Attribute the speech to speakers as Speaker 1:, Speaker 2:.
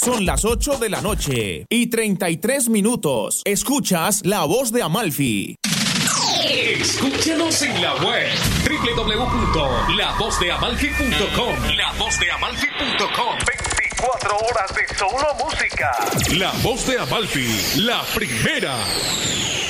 Speaker 1: Son las 8 de la noche y 33 minutos. Escuchas La Voz de Amalfi.
Speaker 2: Escúchanos en la web www.lavozdeamalfi.com. lavozdeamalfi.com.
Speaker 3: 24 horas de solo música.
Speaker 2: La Voz de Amalfi, la primera.